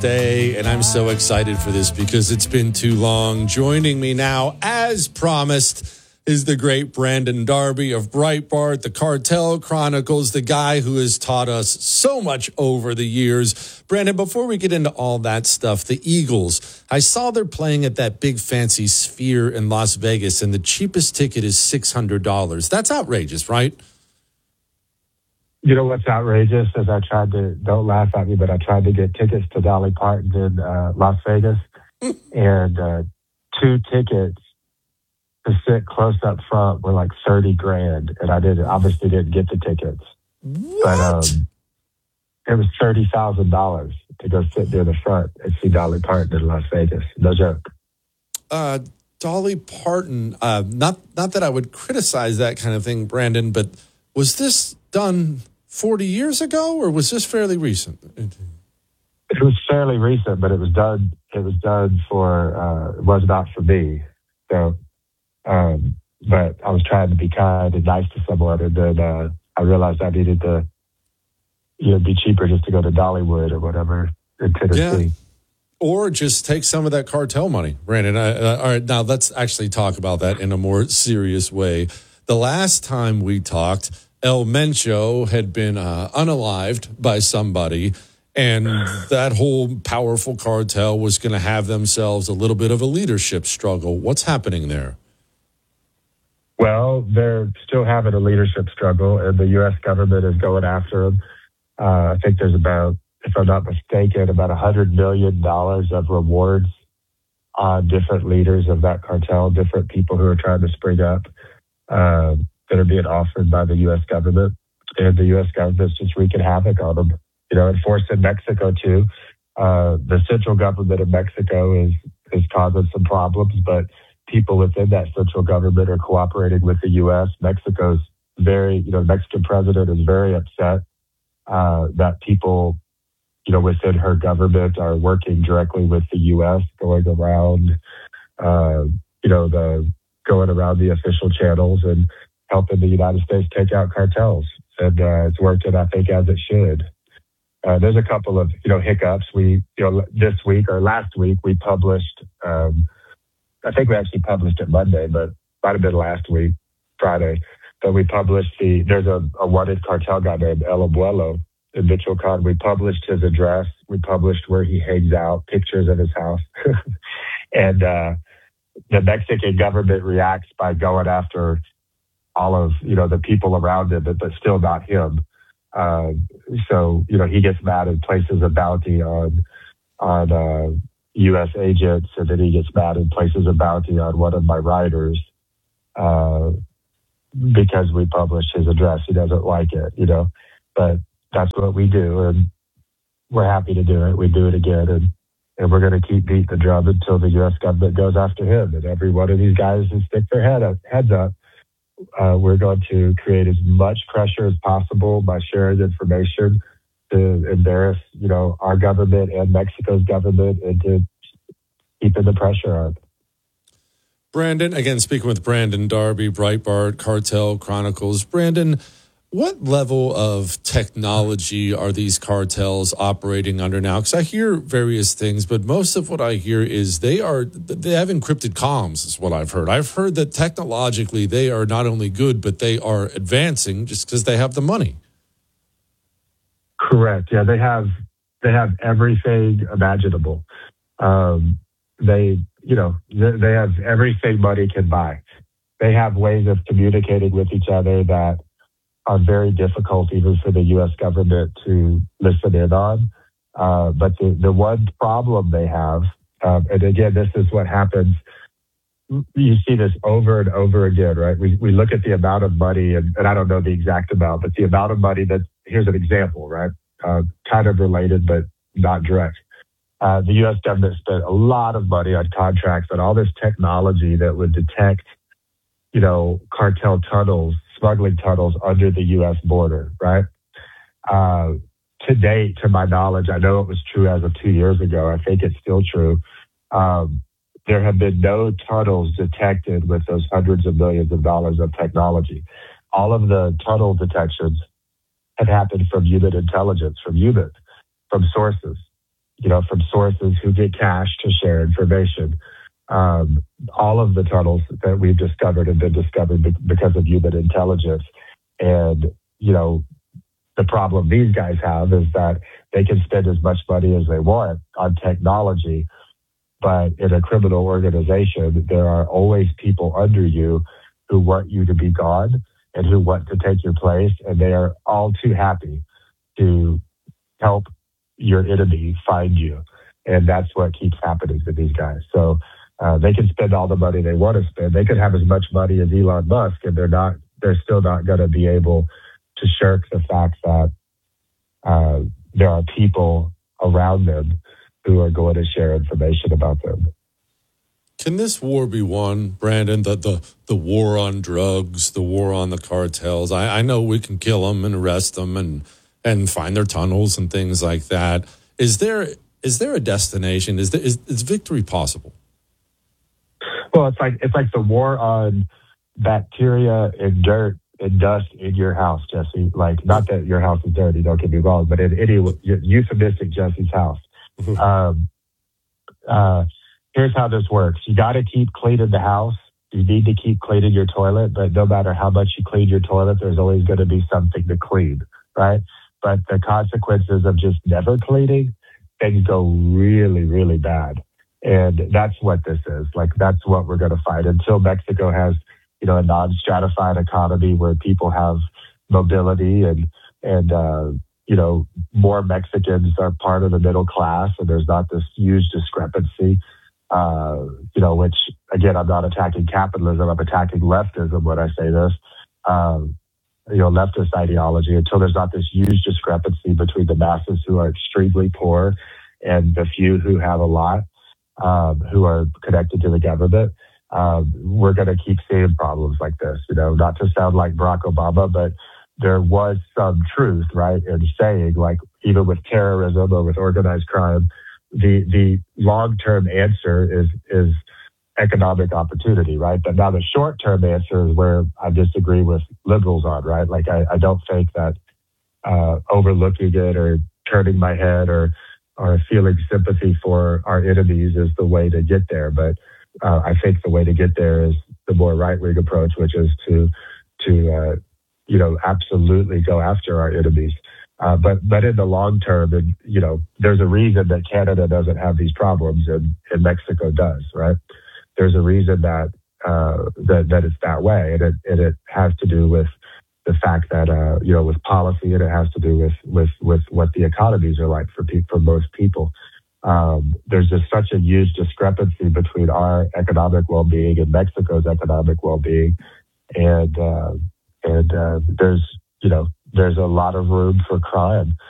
Day, and I'm so excited for this because it's been too long. Joining me now, as promised, is the great Brandon Darby of Breitbart, the Cartel Chronicles, the guy who has taught us so much over the years. Brandon, before we get into all that stuff, the Eagles, I saw they're playing at that big fancy Sphere in Las Vegas, and the cheapest ticket is $600. That's outrageous, right? You know what's outrageous is don't laugh at me, but I tried to get tickets to Dolly Parton in Las Vegas, and 2 tickets to sit close up front were like $30,000, and I obviously didn't get the tickets. What? But it was $30,000 to go sit near the front and see Dolly Parton in Las Vegas. No joke. Dolly Parton, not that I would criticize that kind of thing, Brandon, but was this done 40 years ago, or was this fairly recent? It was fairly recent, but it was done for, it was not for me. So, but I was trying to be kind and nice to someone, and then I realized I needed to, be cheaper just to go to Dollywood or whatever in Tennessee. Yeah. Or just take some of that cartel money, Brandon. All right, now let's actually talk about that in a more serious way. The last time we talked, El Mencho had been unalived by somebody, and that whole powerful cartel was going to have themselves a little bit of a leadership struggle. What's happening there? Well, they're still having a leadership struggle, and the U.S. government is going after them. I think there's about, if I'm not mistaken, about $100 million of rewards on different leaders of that cartel, different people who are trying to spring up. That are being offered by the U.S. government, and the U.S. government's just wreaking havoc on them. Enforced in Mexico too. The central government of Mexico is causing some problems, but people within that central government are cooperating with the U.S. Mexico's the Mexican president is very upset that people, within her government are working directly with the U.S., going around the official channels and helping the United States take out cartels. And it's working, I think, as it should. There's a couple of, hiccups. This week or last week, we published, I think we actually published it Monday, but might have been last week, Friday. But we published there's a wanted cartel guy named El Abuelo in Michoacan. We published his address. We published where he hangs out, pictures of his house. And the Mexican government reacts by going after all of, the people around him, but still not him. So, he gets mad and places a bounty on U.S. agents, and then he gets mad and places a bounty on one of my writers because we published his address. He doesn't like it, but that's what we do, and we're happy to do it. We do it again, and we're going to keep beating the drum until the U.S. government goes after him, and every one of these guys who stick their heads up. We're going to create as much pressure as possible by sharing information to embarrass, our government and Mexico's government, and to keeping the pressure on. Brandon, again, speaking with Brandon Darby, Breitbart, Cartel Chronicles. Brandon, what level of technology are these cartels operating under now? Because I hear various things, but most of what I hear is they have encrypted comms, is what I've heard. I've heard that technologically they are not only good, but they are advancing just because they have the money. Correct. Yeah, they have everything imaginable. They have everything money can buy. They have ways of communicating with each other that are very difficult even for the U.S. government to listen in on. But the one problem they have, and again, this is what happens, you see this over and over again, right? We look at the amount of money, and I don't know the exact amount, but the amount of money here's an example, right? Kind of related, but not direct. The U.S. government spent a lot of money on contracts and all this technology that would detect, cartel tunnels, smuggling tunnels under the U.S. border, right? To date, to my knowledge, I know it was true as of 2 years ago. I think it's still true. There have been no tunnels detected with those hundreds of millions of dollars of technology. All of the tunnel detections had happened from human intelligence, from sources. from sources who get cash to share information. All of the tunnels that we've discovered have been discovered because of human intelligence. And, the problem these guys have is that they can spend as much money as they want on technology. But in a criminal organization, there are always people under you who want you to be gone and who want to take your place. And they are all too happy to help your enemy find you. And that's what keeps happening to these guys. So they can spend all the money they want to spend. They could have as much money as Elon Musk, and they're still not going to be able to shirk the fact that there are people around them who are going to share information about them. Can this war be won, Brandon? The war on drugs, the war on the cartels. I know we can kill them and arrest them and find their tunnels and things like that. Is there a destination? Is victory possible? Well, it's like the war on bacteria and dirt and dust in your house, Jesse. Like, not that your house is dirty, don't get me wrong, but in any euphemistic Jesse's house. Here's how this works. You got to keep cleaning the house. You need to keep cleaning your toilet, but no matter how much you clean your toilet, there's always going to be something to clean, right? But the consequences of just never cleaning, things go really, really bad. And that's what this is. Like, that's what we're going to fight until Mexico has, a non-stratified economy where people have mobility and more Mexicans are part of the middle class, and there's not this huge discrepancy. Which, again, I'm not attacking capitalism. I'm attacking leftism when I say this. Leftist ideology, until there's not this huge discrepancy between the masses who are extremely poor and the few who have a lot, who are connected to the government. We're going to keep seeing problems like this, not to sound like Barack Obama, but there was some truth, right, in saying, like, even with terrorism or with organized crime, the long-term answer is economic opportunity, right? But now the short-term answer is where I disagree with liberals on, right? Like, I don't think that overlooking it or turning my head or feeling sympathy for our enemies is the way to get there. But I think the way to get there is the more right-wing approach, which is to absolutely go after our enemies. But in the long term, and there's a reason that Canada doesn't have these problems and Mexico does, right? There's a reason that it's that way, and it has to do with the fact that with policy, and it has to do with what the economies are like for most people. There's just such a huge discrepancy between our economic well-being and Mexico's economic well-being, and there's a lot of room for crime